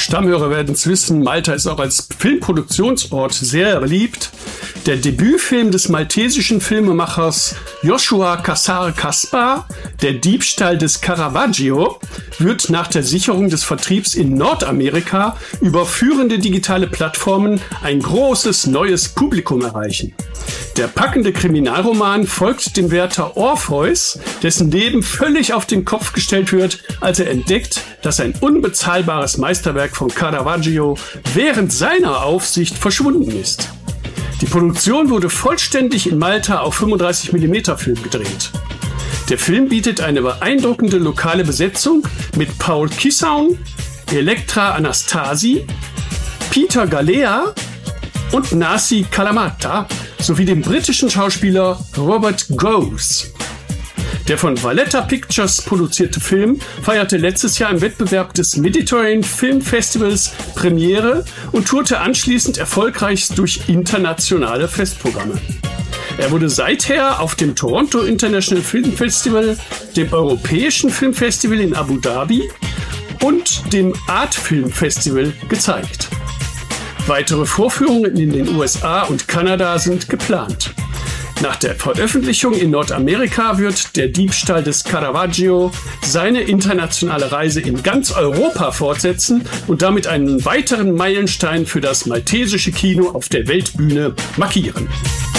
Stammhörer werden es wissen, Malta ist auch als Filmproduktionsort sehr beliebt. Der Debütfilm des maltesischen Filmemachers Joshua Cassar Kaspar, Der Diebstahl des Caravaggio, wird nach der Sicherung des Vertriebs in Nordamerika über führende digitale Plattformen ein großes neues Publikum erreichen. Der packende Kriminalroman folgt dem Wärter Orpheus, dessen Leben völlig auf den Kopf gestellt wird, als er entdeckt, dass ein unbezahlbares Meisterwerk von Caravaggio während seiner Aufsicht verschwunden ist. Die Produktion wurde vollständig in Malta auf 35mm Film gedreht. Der Film bietet eine beeindruckende lokale Besetzung mit Paul Kissaun, Elektra Anastasi, Peter Galea und Nasi Kalamata sowie dem britischen Schauspieler Robert Gose. Der von Valletta Pictures produzierte Film feierte letztes Jahr im Wettbewerb des Mediterranean Film Festivals Premiere und tourte anschließend erfolgreich durch internationale Festprogramme. Er wurde seither auf dem Toronto International Film Festival, dem Europäischen Filmfestival in Abu Dhabi und dem Art Film Festival gezeigt. Weitere Vorführungen in den USA und Kanada sind geplant. Nach der Veröffentlichung in Nordamerika wird Der Diebstahl des Caravaggio seine internationale Reise in ganz Europa fortsetzen und damit einen weiteren Meilenstein für das maltesische Kino auf der Weltbühne markieren.